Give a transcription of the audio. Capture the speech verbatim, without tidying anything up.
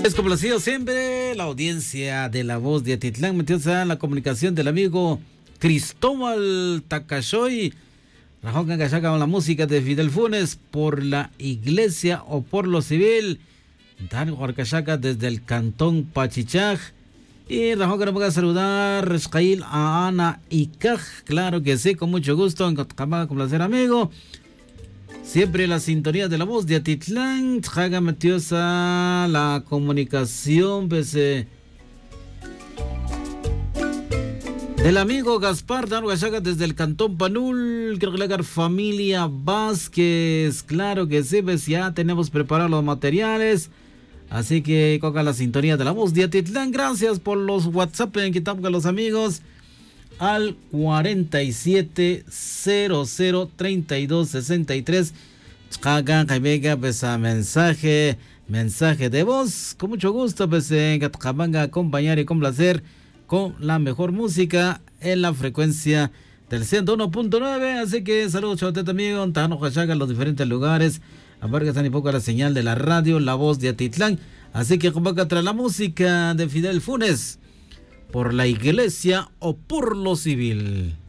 Es complacido siempre la audiencia de La Voz de Atitlán, metidos en la comunicación del amigo Cristóbal Takashoy. Rajocan Cachaca con la música de Fidel Funes, Por la Iglesia o por lo Civil. Dan Huarcachaca desde el cantón Pachichaj. Y Rajocan voy a saludar Rescail a Ana Icaj, claro que sí, con mucho gusto, en Cotcamaga, con placer amigo. Siempre la sintonía de La Voz de Atitlán, Jaga metidos a la comunicación, pues, eh, del amigo Gaspar Darhuachaga desde el cantón Panul, creo que la familia Vázquez, claro que sí, pues ya tenemos preparados los materiales, así que coca la sintonía de La Voz de Atitlán. Gracias por los WhatsApp en que estamos con los amigos al cuarenta y siete cero cero treinta y dos sesenta y tres. Hagan que pues a mensaje, mensaje de voz, con mucho gusto, pues en Catcabanga acompañar y complacer con la mejor música en la frecuencia del ciento uno punto nueve. Así que saludos, chavete amigo, Tano Huachaca en los diferentes lugares. Abarca tan y poco la señal de la radio La Voz de Atitlán. Así que convoca tras la música de Fidel Funes, Por la Iglesia o por lo Civil.